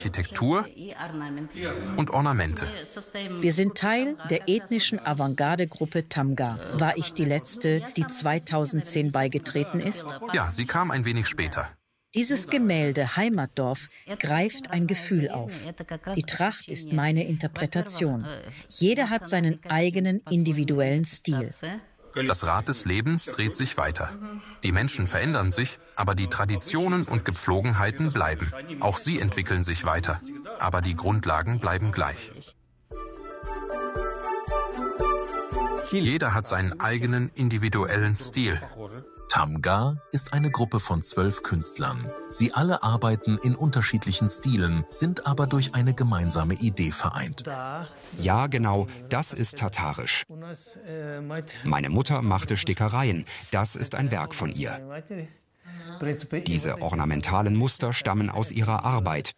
Architektur und Ornamente. Wir sind Teil der ethnischen Avantgarde-Gruppe Tamga. War ich die Letzte, die 2010 beigetreten ist? Ja, sie kam ein wenig später. Dieses Gemälde Heimatdorf greift ein Gefühl auf. Die Tracht ist meine Interpretation. Jeder hat seinen eigenen individuellen Stil. Das Rad des Lebens dreht sich weiter. Die Menschen verändern sich, aber die Traditionen und Gepflogenheiten bleiben. Auch sie entwickeln sich weiter, aber die Grundlagen bleiben gleich. Jeder hat seinen eigenen individuellen Stil. Tamga ist eine Gruppe von 12 Künstlern. Sie alle arbeiten in unterschiedlichen Stilen, sind aber durch eine gemeinsame Idee vereint. Ja, genau, das ist tatarisch. Meine Mutter machte Stickereien. Das ist ein Werk von ihr. Diese ornamentalen Muster stammen aus ihrer Arbeit.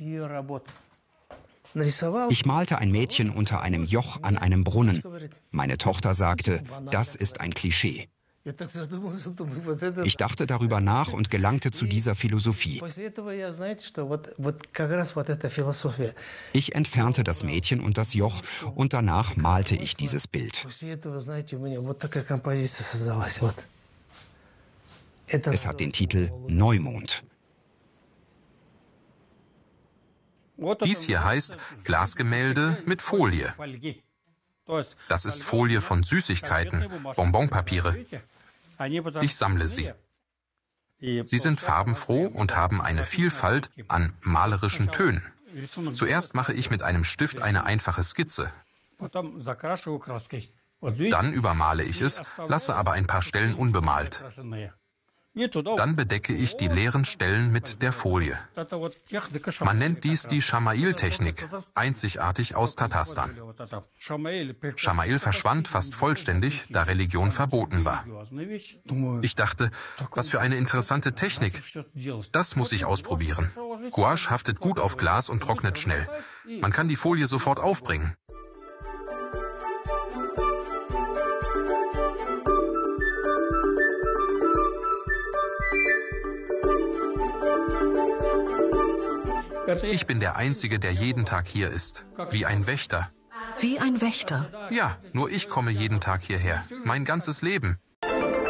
Ich malte ein Mädchen unter einem Joch an einem Brunnen. Meine Tochter sagte, das ist ein Klischee. Ich dachte darüber nach und gelangte zu dieser Philosophie. Ich entfernte das Mädchen und das Joch und danach malte ich dieses Bild. Es hat den Titel Neumond. Dies hier heißt Glasgemälde mit Folie. Das ist Folie von Süßigkeiten, Bonbonpapiere. Ich sammle sie. Sie sind farbenfroh und haben eine Vielfalt an malerischen Tönen. Zuerst mache ich mit einem Stift eine einfache Skizze. Dann übermale ich es, lasse aber ein paar Stellen unbemalt. Dann bedecke ich die leeren Stellen mit der Folie. Man nennt dies die Schamail-Technik, einzigartig aus Tatarstan. Schamail verschwand fast vollständig, da Religion verboten war. Ich dachte, was für eine interessante Technik. Das muss ich ausprobieren. Gouache haftet gut auf Glas und trocknet schnell. Man kann die Folie sofort aufbringen. Ich bin der Einzige, der jeden Tag hier ist. Wie ein Wächter. Wie ein Wächter? Ja, nur ich komme jeden Tag hierher. Mein ganzes Leben.